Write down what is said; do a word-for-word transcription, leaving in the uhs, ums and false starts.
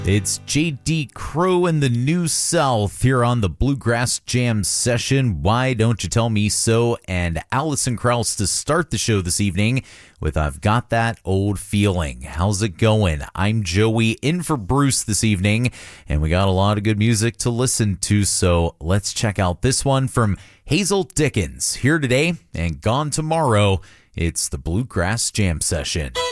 It's J D Crow and the New South here on the Bluegrass Jam session. Why Don't You Tell Me So? And Alison Krauss to start the show this evening with I've Got That Old Feeling. How's it going? I'm Joey, in for Bruce this evening, and we got a lot of good music to listen to, so let's check out this one from Hazel Dickens. Here today and gone tomorrow. It's the Bluegrass Jam session.